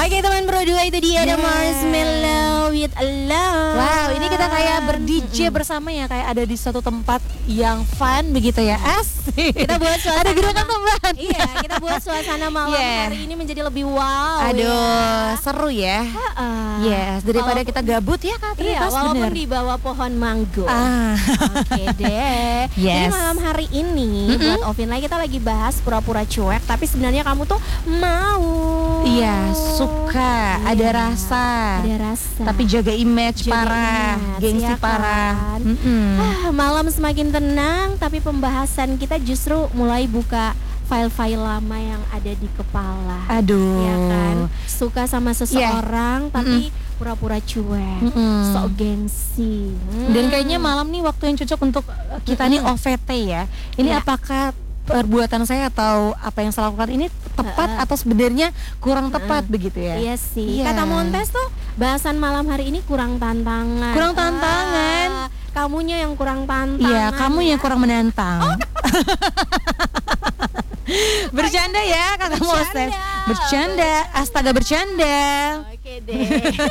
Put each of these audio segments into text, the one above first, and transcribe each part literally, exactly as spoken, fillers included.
Oke teman berdua, itu dia ada Yes. Marshmello with Love. Wow, ini kita kayak ber-D J bersama ya, kayak ada di suatu tempat yang fun begitu ya. Asik. Kita buat suasana ada gerakan ma- tambahan. Iya, kita buat suasana malam Yeah. hari ini menjadi lebih wow. Aduh, ya. seru ya. Heeh. Yes, daripada Walaupun- kita gabut ya Kak Iya, Tritas, walaupun bener. di bawah pohon manggo. Ah. Oke deh. Jadi Yes. malam hari ini Mm-mm. buat Ovin lagi kita lagi bahas pura-pura cuek, tapi sebenarnya kamu tuh mau. Iya, suka, Iya, ada rasa. Ada rasa. Tapi jaga image Jaga parah, image, gengsi ya parah. kan? Mm-mm. Ah, malam semakin tenang, tapi pembahasan kita justru mulai buka file-file lama yang ada di kepala. Aduh. Ya kan? Suka sama seseorang tapi pura-pura cuek, Mm-mm. sok gengsi. Hmm. Dan kayaknya malam nih waktu yang cocok untuk kita nih O V T ya. Ini Iya. apakah perbuatan saya atau apa yang saya lakukan ini tepat Uh-uh. atau sebenarnya kurang tepat begitu ya? Iya sih. Iya. Kata Montes tuh bahasan malam hari ini kurang tantangan. Kurang tantangan. Ah, kamunya yang kurang tantangan. Iya, kamu yang ya. kurang menantang. Bercanda ya Kakak Bercanda. Moses. Bercanda, astaga bercanda. Oke deh.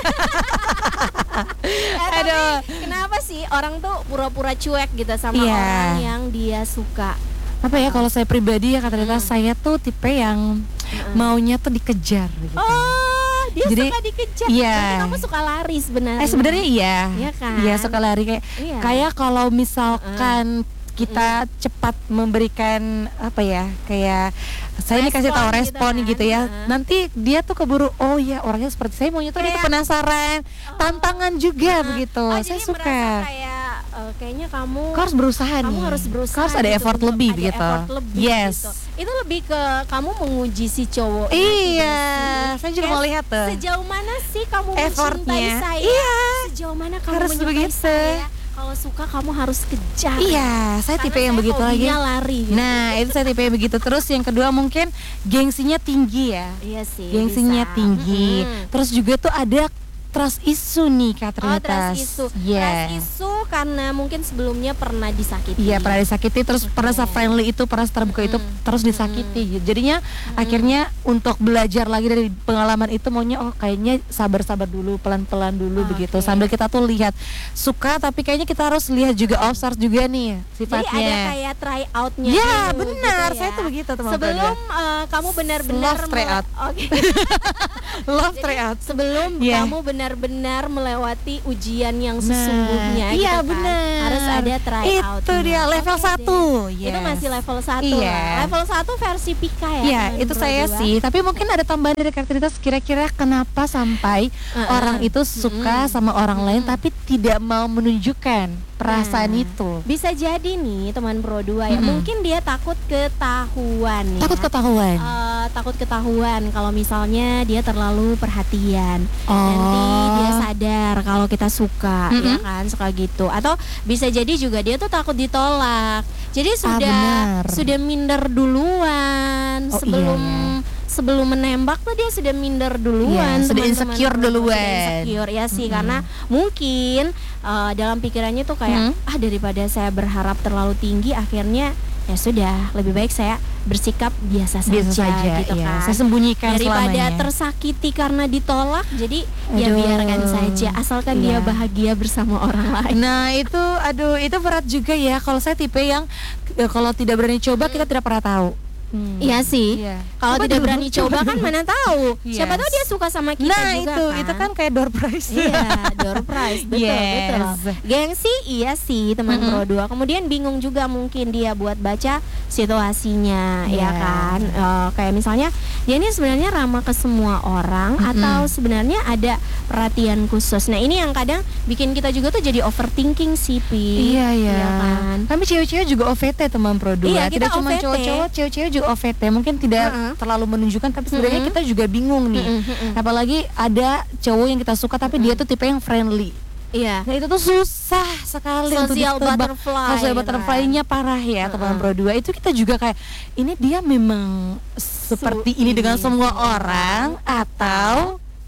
Eh, tapi Aduh. kenapa sih orang tuh pura-pura cuek gitu sama Iya. orang yang dia suka? Apa ya, kalau saya pribadi ya Kak Rita, saya tuh tipe yang maunya tuh dikejar gitu. Oh, dia Jadi, suka dikejar. iya. Berarti kamu suka lari sebenarnya. Eh sebenarnya iya. Iya kan? Iya, suka lari kayak Iya. kayak kalau misalkan kita cepat memberikan apa ya, kayak saya ini kasih tahu Respon gitu respon kan. gitu ya. Heeh. Nanti dia tuh keburu, oh ya orangnya seperti saya, maunya tuh dia tuh Kayak- penasaran, tantangan juga Heeh. begitu. Oh, Saya jadi suka. merasa kayak eh, kayaknya kamu Kau harus berusaha kamu nih. harus berusaha. Kau harus ada gitu effort untuk- lebih ada gitu. effort lebih Yes. gitu. Itu lebih ke kamu menguji si cowok. Iya, saya juga mau lihat tuh. Sejauh mana sih kamu Effortnya. mencintai saya? Iya. Sejauh mana kamu Harus menyukai begitu. saya? Kalau suka kamu harus kejar. Iya, saya Karena tipe yang saya begitu lagi. hobinya lari. gitu. Nah, itu saya tipe yang begitu. Terus yang kedua mungkin gengsinya tinggi ya. Iya sih. Gengsinya bisa. tinggi. Mm-mm. Terus juga tuh ada trust issue nih Kak Oh, Trinitas. trust issue. Iya. Trust issue karena mungkin sebelumnya pernah disakiti. Iya, pernah disakiti, terus pernah Oke. se-friendly itu, pernah terbuka itu, Mm-mm. terus disakiti. Jadinya akhirnya untuk belajar lagi dari pengalaman itu maunya oh kayaknya sabar-sabar dulu, pelan-pelan dulu Oke. begitu. Sambil kita tuh lihat suka, tapi kayaknya kita harus lihat juga observe juga nih Jadi sifatnya. ada kayak try outnya. Ya, dulu, benar. gitu Saya ya. tuh begitu, teman Sebelum eh, kamu benar-benar Love try mele- out. Oke. Love Jadi, tryout. sebelum Iya. kamu benar-benar melewati ujian yang Nah, sesungguhnya, iya, gitu kan, benar. harus ada try out. Itu dia level satu. Itu Yes. masih level satu. Iya. lah. Level satu versi Pika ya. Iya, teman itu saya berdua. sih. Tapi mungkin ada tambahan dari karakteritas. Kira-kira kenapa sampai Uh-uh. orang itu suka Mm-mm. sama orang lain Mm-mm. tapi tidak mau menunjukkan perasaan Nah, itu? Bisa jadi nih teman Pro dua ya. Mm-mm. Mungkin dia takut ketahuan ya. Takut ketahuan. Eh, takut ketahuan kalau misalnya dia terlalu perhatian. Oh. Nanti dia sadar kalau kita suka, ya Mm-mm. kan, suka gitu. Atau bisa jadi juga dia tuh takut ditolak. Jadi sudah benar. sudah minder duluan Oh, sebelum iya, sebelum menembak tuh dia sudah minder duluan. Iya, sudah teman-teman. insecure Sudah duluan. insecure ya sih, Mm-mm. karena mungkin eh, dalam pikirannya tuh kayak Mm. ah daripada saya berharap terlalu tinggi, akhirnya ya sudah lebih baik saya bersikap biasa saja, Biasa saja, gitu iya. kan. Saya sembunyikan Daripada selamanya. tersakiti karena ditolak, jadi ya Aduh. biarkan saja asalkan dia Iya. bahagia bersama orang lain. Nah itu, aduh itu berat juga ya. Kalau saya tipe yang eh, kalau tidak berani coba kita tidak pernah tahu. Hmm. Iya sih. Iya. Kalau Coba tidak dulu, berani coba coba kan dulu. mana tahu. Yes. Siapa tahu dia suka sama kita Nah juga itu, kan. itu kan kayak door prize. Iya, door prize, betul, Yes. betul. Gengsi iya sih teman Mm-mm. Pro dua. Kemudian bingung juga mungkin dia buat baca situasinya, ya Yeah. kan. Eh, kayak misalnya dia ini sebenarnya ramah ke semua orang Mm-mm. atau sebenarnya ada perhatian khusus. Nah ini yang kadang bikin kita juga tuh jadi overthinking sih, Pi. Iya iya. Iya kan. Kami cewek-cewek juga O V T teman Pro dua. Iya, kita Tidak cuma O V T. cowok-cowok, cewek-cewek juga O V T. Mungkin tidak Mm-mm. terlalu menunjukkan, tapi sebenarnya Mm-mm. kita juga bingung nih. Mm-mm, mm-mm. Apalagi ada cowok yang kita suka tapi dia tuh tipe yang friendly. Iya. Nah itu tuh susah sekali untuk Social ditebak. butterfly, Social gitu butterfly-nya parah ya teman Pro dua. Itu kita juga kayak ini dia memang seperti ini dengan ini, semua iya. orang atau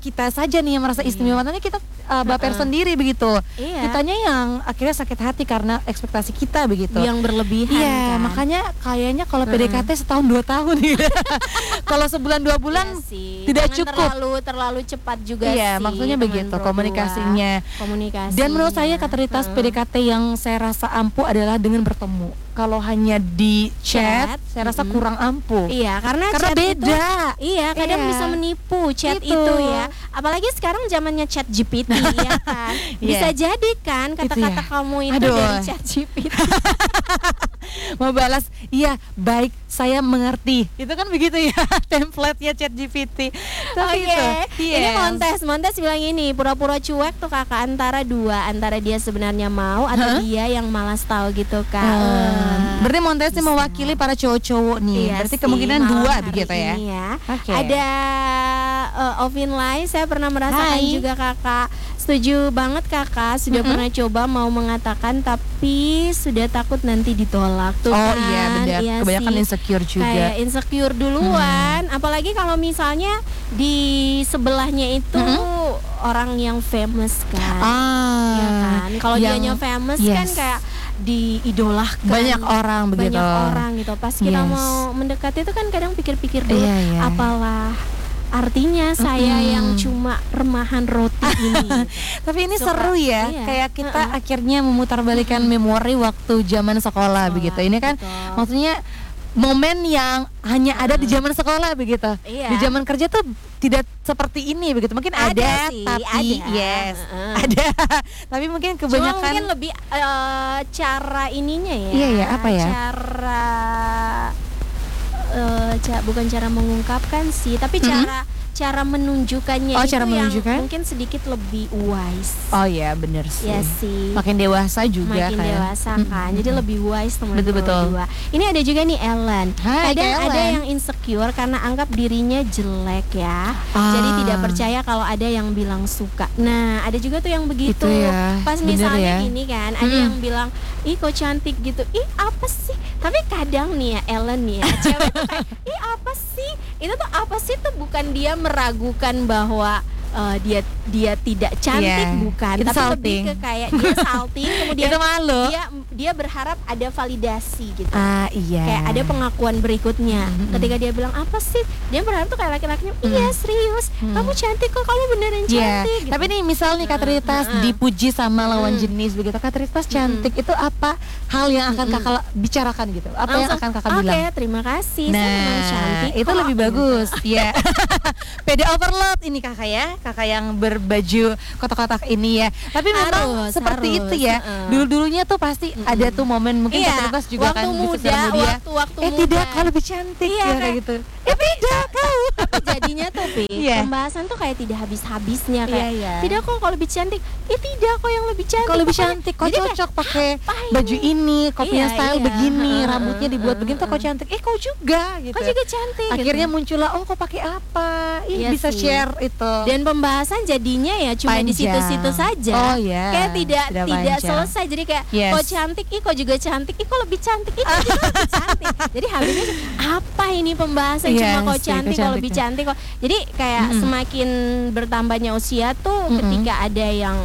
kita saja nih yang merasa Iya. istimewa, nanti kita uh, baper Heeh. sendiri begitu. Iya. Kitanya yang akhirnya sakit hati karena ekspektasi kita begitu. Yang berlebihan Iya, kan. makanya kayaknya kalau P D K T Heeh. setahun dua tahun gitu. Kalau sebulan dua bulan Iya sih. tidak Jangan cukup. terlalu terlalu cepat juga Iya, sih. maksudnya teman begitu berdua. komunikasinya. Komunikasi. Dan menurut saya kategoritas P D K T yang saya rasa ampuh adalah dengan bertemu. Kalau hanya di chat, Chat, saya rasa mm-mm. kurang ampuh. Iya, karena, Karena chat beda. itu iya, kadang Iya. bisa menipu chat Itu. itu ya. Apalagi sekarang zamannya chat G P T ya kan. Bisa Iya. jadi kan kata-kata ya. kamu itu Aduh. dari chat G P T. Mau balas, iya baik, saya mengerti. Itu kan begitu ya template-nya chat G P T. Tapi Oke, itu, ini yes. Montes, Montes bilang ini pura-pura cuek tuh kakak antara dua, antara dia sebenarnya mau atau Hah? dia yang malas tahu gitu kak. Hmm. Berarti Montes ini bisa. mewakili para cowok-cowok nih. Iya Berarti sih, kemungkinan malam dua hari begitu ya. ini ya. Oke. Ada uh, Ovin Lai, saya pernah merasakan Hai. juga kakak. Setuju banget kakak, sudah Mm-mm. pernah coba mau mengatakan tapi sudah takut nanti ditolak tuh Oh kan. iya benar, Iya kebanyakan sih. insecure juga. Kayak insecure duluan, apalagi kalau misalnya di sebelahnya itu Mm-mm. orang yang famous kan. Ah, Ya kan, kalau yang- dianya famous yes. kan kayak diidolahkan banyak orang begitu. banyak orang gitu. Pas kita Yes. mau mendekati itu kan kadang pikir-pikir dulu, Iya, iya. apalah artinya saya Mm-mm. yang cuma remahan roti ini. Tapi ini Suka, seru ya, iya. kayak kita Heeh. akhirnya memutarbalikan memori waktu zaman sekolah, Sekolah, begitu. Ini kan betul. maksudnya momen yang hanya ada di zaman sekolah begitu. Iya. Di zaman kerja tuh tidak seperti ini begitu. Mungkin ada, Ada sih, tapi ada. yes, Heeh. ada. Tapi mungkin Cuma kebanyakan mungkin lebih eh, cara ininya ya. Iya, iya, apa ya? Cara eh, ca- bukan cara mengungkapkan sih, tapi Mm-mm. cara cara menunjukkannya Oh, itu cara yang menunjukkan? mungkin sedikit lebih wise. oh ya bener sih. Ya sih. Makin dewasa juga Makin kan. dewasa kan, Mm-mm. jadi lebih wise teman Betul, betul. berdua. Ini ada juga nih Ellen. Hai, Kadang Kak ada Ellen. yang insecure karena anggap dirinya jelek ya. Ah. Jadi tidak percaya kalau ada yang bilang suka. Nah, ada juga tuh yang begitu. Itu ya, Pas bener misalnya ya. gini kan, ada Mm-mm. yang bilang, "Ih, kok cantik gitu." Ih, apa sih? Tapi kadang nih ya Ellen nih ya, cewek tuh kayak, "Ih, apa sih?" Itu tuh apa sih tuh bukan dia meragukan bahwa uh, dia dia tidak cantik, Iya, bukan, itu tapi lebih salting. ke kayak dia salting kemudian Itu malu. dia dia berharap ada validasi gitu. Ah iya. Kayak ada pengakuan berikutnya. Mm-mm. Ketika dia bilang apa sih? Dia berharap tuh kayak laki-lakinya, "Iya, serius. Mm. Kamu cantik kok, kamu beneran Iya, cantik." gitu. tapi nih misal nih Kak Tritas Heeh. dipuji sama lawan Mm. jenis begitu. Kak Tritas cantik itu apa hal yang akan Mm-mm. Kakak la- bicarakan gitu? Apa yang Langsung, akan Kakak "Oke, bilang? terima kasih. Saya memang Nah, cantik itu kok." lebih Gitu. bagus. Iya. P D overload ini Kakak ya. Kakak yang berbaju kotak-kotak ini ya. Tapi memang Harus, seperti harus. itu ya. Heeh. Dulu-dulunya tuh pasti Mm-mm. ada tuh momen mungkin Iya, Kak Tritas juga waktu kan di muda, sosial media. waktu-waktu eh muda. tidak, kau lebih cantik Iya, ya kayak kayak- gitu. Eh tidak kau. Tapi jadinya tuh Pi, Iya. pembahasan tuh kayak tidak habis-habisnya kayak, Iya, iya. "Tidak kok kalau lebih cantik." "Eh, tidak kok yang lebih cantik." Kau lebih Pokoknya- cantik, kau Jadi kayak, cocok pakai "Apa ini?" baju ini, kau punya Iya, style iya. begini, Heeh, rambutnya dibuat heeh, begini tuh kau heeh. cantik. Eh kau juga gitu. Kok juga cantik Akhirnya gitu. muncullah, oh kau pakai apa? Ih Iya bisa sih. share itu. Dan pembahasan jadinya ya cuma di Panjang. situ-situ saja. Oh, iya. Kayak tidak Tidak tidak, panjang. selesai. Jadi kayak Yes. kok cantik, ih kok juga cantik, ih kok lebih cantik, ih kok juga lebih cantik. Jadi habisnya apa ini pembahasan Iya cuma kok sih, cantik, kok kok lebih cantik. cantik kok. Jadi kayak Mm-mm. semakin bertambahnya usia tuh Mm-mm. ketika ada yang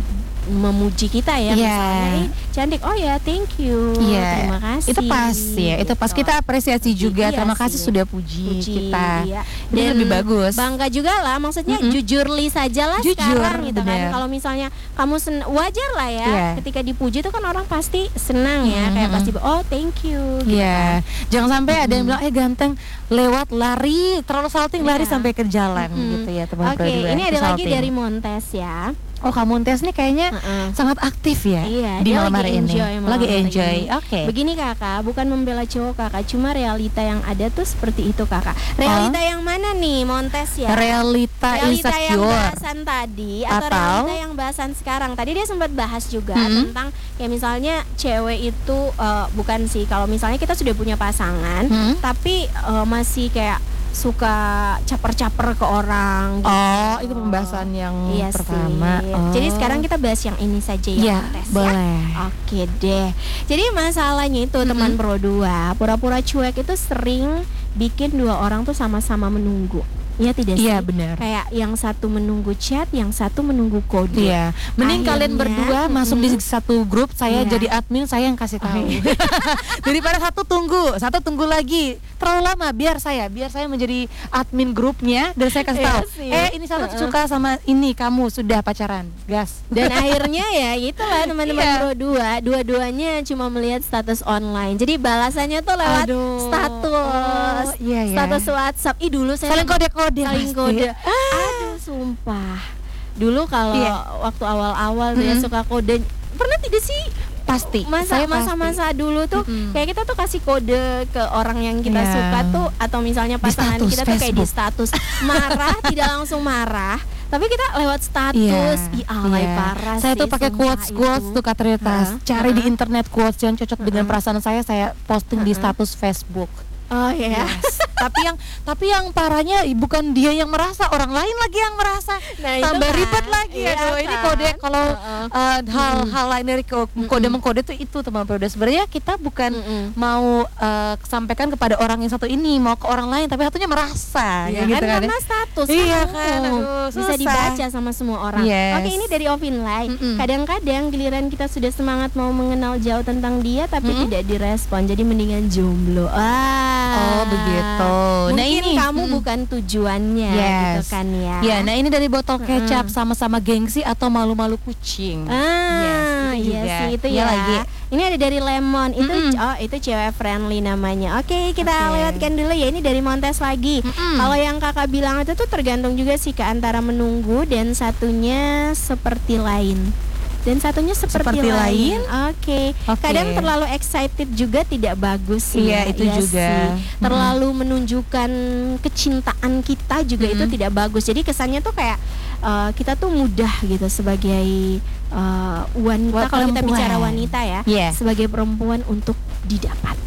memuji kita ya, Iya. misalnya, "Ih cantik, oh ya thank you, Iya. terima kasih." Itu pas ya, itu pas gitu. kita apresiasi juga. Iya Terima kasih sih. sudah puji, Puji, kita. iya. Jadi Dan lebih bagus. Bangga juga lah, maksudnya Mm-mm. jujurly saja lah Jujur, sekarang gitu kan. bener. Kalau misalnya kamu sen- wajar lah ya, Iya. ketika dipuji itu kan orang pasti senang ya, kayak Mm-mm. pasti oh thank you. Gitu Iya, kan. jangan sampai ada yang Mm-mm. bilang eh ganteng lewat lari terlalu salting lari Iya. sampai ke jalan Mm-mm. gitu ya teman Oke, berdua. ini Itu ada lagi salting. dari Montes ya. Oh kamu tes nih kayaknya Heeh. sangat aktif ya Iya, di dia malam lagi hari ini. enjoy malam Lagi hari enjoy. ini. Oke. Begini kakak, bukan membela cowok kakak, cuma realita yang ada tuh seperti itu kakak. Realita yang mana nih Montes ya? Realita, Realita yang insecure. bahasan tadi atau, Atau? realita yang bahasan sekarang. Tadi dia sempat bahas juga Hmm. tentang kayak misalnya cewek itu eh, bukan sih kalau misalnya kita sudah punya pasangan Hmm. tapi eh, masih kayak suka caper-caper ke orang gitu. Oh, itu pembahasan yang Iya pertama. sih. Oh. Jadi sekarang kita bahas yang ini saja ya, ya, Montes, ya. boleh. Oke deh. Jadi masalahnya itu teman Mm-mm. Pro dua, pura-pura cuek itu sering bikin dua orang tuh sama-sama menunggu. Iya tidak sih? Iya benar. Kayak yang satu menunggu chat, yang satu menunggu kode. Iya, mending kalian Akhirnya, berdua masuk di mm-mm. satu grup, saya Iya. jadi admin, saya yang kasih tahu. Daripada satu tunggu, satu tunggu lagi terlalu lama, biar saya, biar saya menjadi admin grupnya dan saya kasih Iya tahu. sih. Eh ini satu Uh-uh. suka sama ini, kamu sudah pacaran, gas. Dan akhirnya ya itulah teman-teman Iya. berdua, dua-duanya cuma melihat status online. Jadi balasannya tuh lewat Aduh. status, Oh, iya, iya. status WhatsApp. Ih dulu saya Saling kode-kode, saling pasti. kode. Aduh sumpah. Dulu kalau Iya. waktu awal-awal tuh ya Mm-mm. suka kode. Pernah tidak sih? Pasti. Masa Saya masa-masa dulu tuh Mm-mm. kayak kita tuh kasih kode ke orang yang kita Iya. suka tuh, atau misalnya Di pasangan status kita tuh kayak di Facebook. status marah, tidak langsung marah, tapi kita lewat status. Ih alay iya. parah Saya sih, tuh pakai sumpah quotes quotes itu. tuh Kak Tritas. Hah? Cari di Hah? internet quotes yang cocok dengan Heeh. perasaan saya, saya posting di Heeh. status Facebook. Oh ya. Yes. tapi yang tapi yang parahnya bukan dia yang merasa, orang lain lagi yang merasa. Nah, itu Tambah kan. ribet lagi. Iya Aduh, ini kan? kode kalau Heeh. uh, hal-hal lain dari ko- Mm-mm. kode mengkode tuh itu teman periode. Sebenarnya kita bukan Mm-mm. mau uh, sampaikan kepada orang yang satu ini, mau ke orang lain, tapi satunya merasa. Iya ya, kan, gitu kan, karena ya. status Iya kan kan, umum. aduh, bisa susah. dibaca sama semua orang. Yes. Oke, ini dari Ovin Lai. Mm-mm. Kadang-kadang giliran kita sudah semangat mau mengenal jauh tentang dia tapi Mm-mm. tidak direspon. Jadi mendingan jomblo. Ah. Oh, begitu. Mungkin Nah, ini kamu mm-mm. bukan tujuannya gitu Yes. kan ya. Ya, nah ini dari botol kecap, Mm-mm. sama-sama gengsi atau malu-malu kucing. Ah, Yes, itu iya juga. sih itu Iya ya. lagi. Ini ada dari Lemon. Itu Mm-mm. oh itu cewek friendly namanya. Oke, kita Oke. lewatkan dulu ya. Ini dari Montes lagi. Mm-mm. Kalau yang kakak bilang itu tuh tergantung juga sih ke antara menunggu dan satunya seperti lain. Dan satunya seperti, Seperti lain. lain? Oke. Oke. Kadang terlalu excited juga tidak bagus sih. Iya, ya. itu juga. sih. Mm-mm. Terlalu menunjukkan kecintaan kita juga itu Mm-mm. tidak bagus. Jadi kesannya tuh kayak uh, kita tuh mudah gitu sebagai uh, wanita. Buat Kalau kita perempuan. bicara wanita ya, Iya. sebagai perempuan untuk didapat.